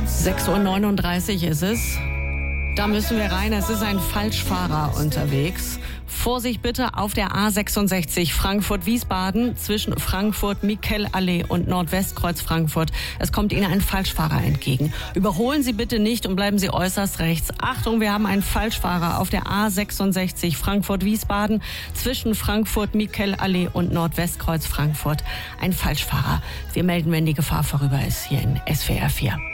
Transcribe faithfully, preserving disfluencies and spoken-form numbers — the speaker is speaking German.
sechs Uhr neununddreißig ist es. Da müssen wir rein. Es ist ein Falschfahrer unterwegs. Vorsicht bitte auf der A sechsundsechzig Frankfurt-Wiesbaden zwischen Frankfurt-Mikell-Allee und Nordwestkreuz Frankfurt. Es kommt Ihnen ein Falschfahrer entgegen. Überholen Sie bitte nicht und bleiben Sie äußerst rechts. Achtung, wir haben einen Falschfahrer auf der A sechsundsechzig Frankfurt-Wiesbaden zwischen Frankfurt-Mikell-Allee und Nordwestkreuz Frankfurt. Ein Falschfahrer. Wir melden, wenn die Gefahr vorüber ist, hier in S W R vier.